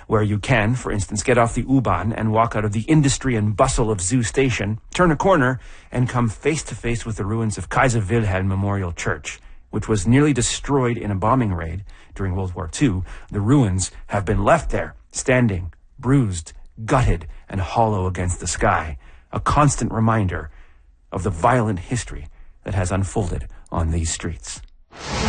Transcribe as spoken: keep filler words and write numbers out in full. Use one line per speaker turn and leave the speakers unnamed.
where you can, for instance, get off the U-Bahn and walk out of the industry and bustle of Zoo Station, turn a corner, and come face to face with the ruins of Kaiser Wilhelm Memorial Church, which was nearly destroyed in a bombing raid during World War Two. The ruins have been left there, standing, bruised, gutted, and hollow against the sky, a constant reminder of the violent history that has unfolded on these streets.